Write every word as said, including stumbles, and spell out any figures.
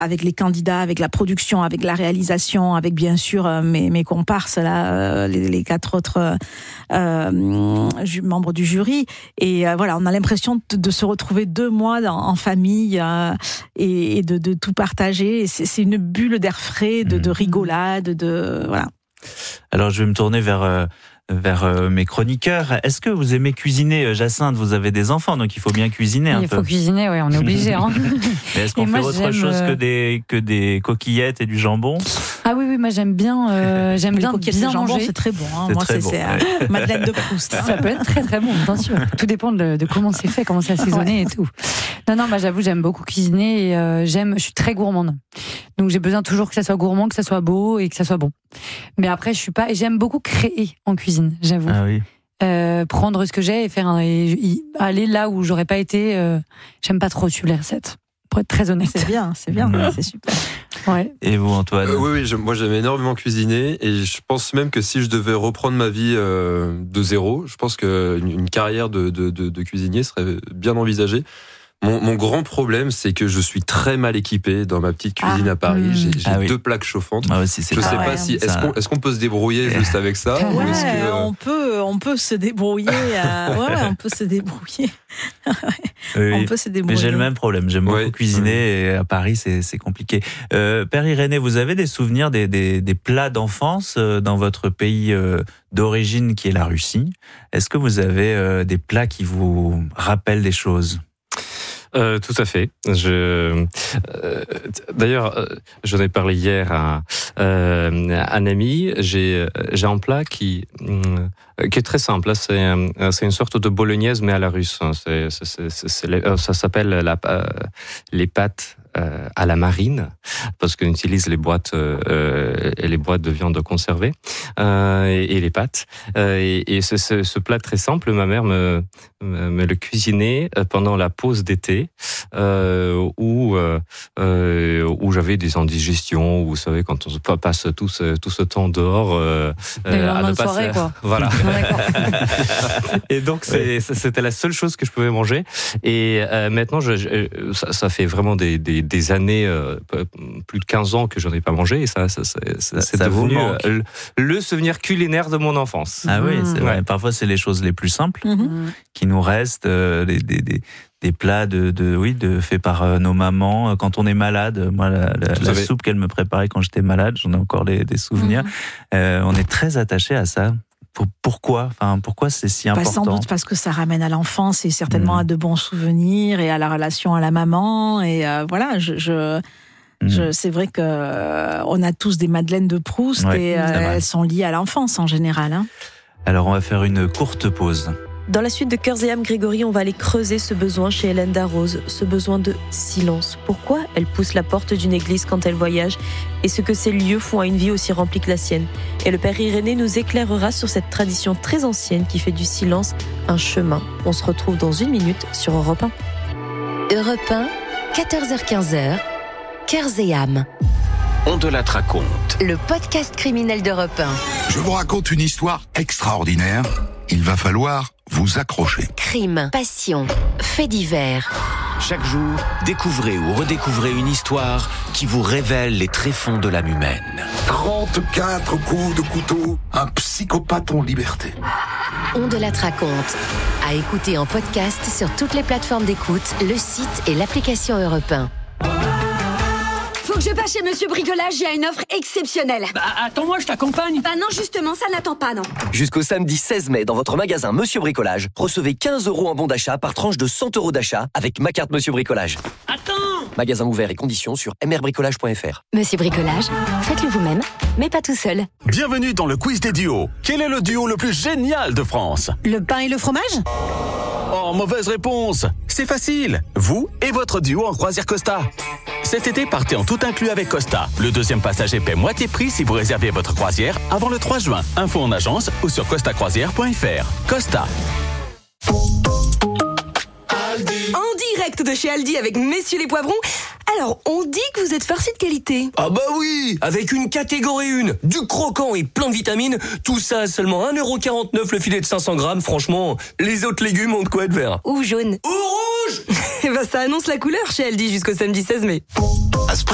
avec les candidats, avec la production, avec la réalisation, avec bien sûr euh, mes, mes comparses, là, euh, les, les quatre autres euh, ju- membres du jury. Et euh, voilà, on a l'impression de, de se retrouver deux mois dans, en famille euh, et, et de, de tout partager. Et c'est, c'est une bulle d'air frais, de, de rigolade, de voilà. Alors je vais me tourner vers... Euh... vers euh, mes chroniqueurs. Est-ce que vous aimez cuisiner, Jacinthe? Vous avez des enfants, donc il faut bien cuisiner un il peu. Il faut cuisiner, oui, on est obligé. Hein. Mais est-ce qu'on et fait moi, autre j'aime... chose que des, que des coquillettes et du jambon? Ah oui, oui, moi j'aime bien, euh, j'aime bien bien bien jambon, manger. C'est très bon. Hein. C'est Moi, très c'est, bon, c'est ouais. euh, Madeleine de Proust. Hein. Ça peut être très très bon, bien sûr. Tout dépend de, de comment c'est fait, comment c'est assaisonné et tout. Non, non, moi j'avoue, j'aime beaucoup cuisiner et euh, j'aime, je suis très gourmande. Donc j'ai besoin toujours que ça soit gourmand, que ça soit beau et que ça soit bon. Mais après, je suis pas, et j'aime beaucoup créer en cuisine, j'avoue. Ah oui. Euh, prendre ce que j'ai et faire un, et, et aller là où j'aurais pas été. Euh, j'aime pas trop suivre les recettes, pour être très honnête. C'est bien, c'est bien, Mmh. c'est super. Ouais. Et vous, Antoine? euh, Oui, oui, je, moi j'aime énormément cuisiner et je pense même que si je devais reprendre ma vie euh, de zéro, je pense qu'une une carrière de, de, de, de cuisinier serait bien envisagée. Mon, mon grand problème, c'est que je suis très mal équipé dans ma petite cuisine Ah, à Paris. mmh. J'ai, j'ai Ah oui. deux plaques chauffantes. Moi aussi, c'est Je pas- sais Ah pas ouais, si ça- est-ce qu'on est-ce qu'on peut se débrouiller juste avec ça ou Ouais, est-ce que euh, on peut, on peut se débrouiller. Euh, ouais, on peut se débrouiller. Oui. On peut se débrouiller. Mais j'ai le même problème. J'aime beaucoup Ouais. cuisiner et à Paris, c'est, c'est compliqué. Euh, Père Irénée, vous avez des souvenirs des, des, des plats d'enfance euh, dans votre pays euh, d'origine qui est la Russie? Est-ce que vous avez euh, des plats qui vous rappellent des choses? Euh, tout à fait. Je, euh, d'ailleurs, euh, j'en ai parlé hier à, euh, à un ami. J'ai, j'ai un plat qui, euh, qui est très simple. Là, c'est, euh, c'est une sorte de bolognaise mais à la russe. C'est, c'est, c'est, c'est, c'est, ça s'appelle la, euh, les pâtes euh, à la marine, parce qu'on utilise les boîtes, euh, les boîtes de viande conservée euh, et, et les pâtes. Euh, et, et ce, ce, ce plat très simple, ma mère me, me, me le cuisinait pendant la pause d'été, euh, où euh, où j'avais des indigestions. Où, vous savez, quand on passe tout ce, tout ce temps dehors, euh, Le lendemain à ne de pas soirée, se- quoi. Voilà. D'accord. Et donc c'est, c'était la seule chose que je pouvais manger. Et euh, maintenant, je, je, ça, ça fait vraiment des, des, des années, euh, plus de quinze ans que j'en ai pas mangé. Et ça, ça, ça, ça c'est ça vous devenu manque. euh, le, le souvenir culinaire de mon enfance. Ah oui, c'est vrai. Ouais. Parfois, c'est les choses les plus simples Mhm. qui nous restent, euh, des, des, des, des plats de, de, oui, de, faits par euh, nos mamans. Quand on est malade, moi, la, la, Tout à la fait. soupe qu'elle me préparait quand j'étais malade, j'en ai encore les, des souvenirs. Mhm. Euh, on est très attaché à ça. Pour- Pourquoi Enfin, pourquoi c'est si Bah, important? sans doute parce que ça ramène à l'enfance et certainement Mmh. à de bons souvenirs et à la relation à la maman. Et euh, voilà, je, je, Mmh. je, c'est vrai que euh, on a tous des Madeleines de Proust Ouais, et c'est euh, vrai. elles sont liées à l'enfance en général. Hein. Alors, on va faire une courte pause. Dans la suite de Cœurs et âmes, Grégory, on va aller creuser ce besoin chez Hélène Darroze, ce besoin de silence. Pourquoi elle pousse la porte d'une église quand elle voyage et ce que ces lieux font à une vie aussi remplie que la sienne. Et le père Irénée nous éclairera sur cette tradition très ancienne qui fait du silence un chemin. On se retrouve dans une minute sur Europe un. Europe un, quatorze heures quinze, Cœurs et âmes, On te la raconte. le podcast criminel d'Europe un. Je vous raconte une histoire extraordinaire. Il va falloir vous accrocher. Crime, passion, faits divers. Chaque jour, découvrez ou redécouvrez une histoire qui vous révèle les tréfonds de l'âme humaine. trente-quatre coups de couteau, un psychopathe en liberté. On de la raconte. À écouter en podcast sur toutes les plateformes d'écoute, le site et l'application Europe un. Faut que je passe chez Monsieur Bricolage, j'ai une offre exceptionnelle. Bah, attends-moi, je t'accompagne. Bah non, justement, ça n'attend pas, non. Jusqu'au samedi seize mai, dans votre magasin Monsieur Bricolage, recevez quinze euros en bon d'achat par tranche de cent euros d'achat avec ma carte Monsieur Bricolage. Attends. Magasin ouvert et conditions sur m r bricolage point f r. Monsieur Bricolage, faites-le vous-même, mais pas tout seul. Bienvenue dans le quiz des duos. Quel est le duo le plus génial de France? Le pain et le fromage? Oh, mauvaise réponse. C'est facile. Vous et votre duo en croisière Costa. Cet été, partez en tout inclus avec Costa. Le deuxième passager paie moitié prix si vous réservez votre croisière avant le trois juin. Info en agence ou sur costa croisière point f r. Costa. En direct de chez Aldi avec Messieurs les Poivrons. Alors, on dit que vous êtes farcis de qualité. Ah bah oui, avec une catégorie un, du croquant et plein de vitamines, tout ça à seulement un euro quarante-neuf le filet de cinq cents grammes. Franchement, les autres légumes ont de quoi être verts. Ou jaune. Ou rouge. Eh ben, ça annonce la couleur chez Aldi jusqu'au samedi seize mai.